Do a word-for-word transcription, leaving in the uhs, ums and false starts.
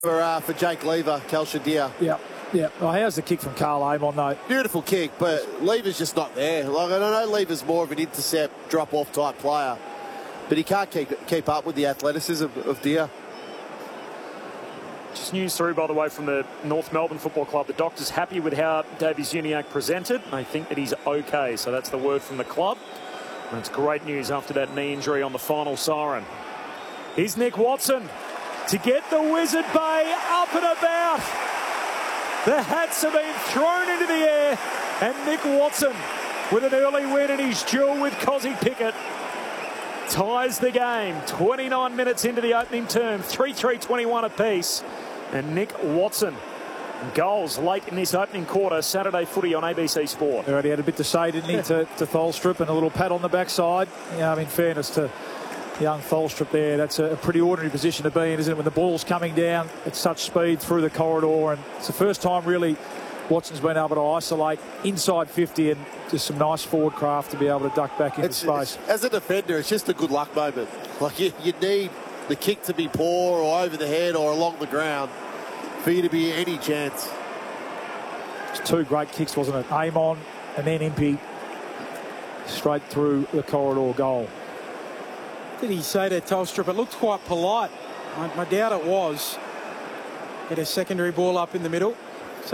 For, uh, for Jake Lever, Calshadia. Yeah, yeah. Well, how's the kick from Carl Amon, though? Beautiful kick, but Lever's just not there. Like, I don't know, Lever's more of an intercept, drop-off type player, but he can't keep keep up with the athleticism of Dia. Just news through, by the way, from the North Melbourne Football Club. The doctor's happy with how Davies Uniacke presented. They think that he's okay, so that's the word from the club. And it's great news after that knee injury on the final siren. Here's Nick Watson to get the Wizard Bay up and about. The hats have been thrown into the air, and Nick Watson with an early win in his duel with Kozzie Pickett ties the game. twenty-nine minutes into the opening term, three three twenty-one apiece, and Nick Watson goals late in this opening quarter. Saturday footy on A B C Sport. He already had a bit to say, didn't he, to, to Tholstrup, and a little pat on the backside. Yeah, I mean, fairness to young Tholstrup there, that's a pretty ordinary position to be in, isn't it, when the ball's coming down at such speed through the corridor. And it's the first time really Watson's been able to isolate inside fifty, and just some nice forward craft to be able to duck back into It's, space. it's, as a defender, it's just a good luck moment. Like, you, you need the kick to be poor or over the head or along the ground for you to be any chance. It's two great kicks, wasn't it? Amon and then Impey straight through the corridor goal. Did he say to Tholstrup? It looked quite polite. I, I doubt it was. Get a secondary ball up in the middle.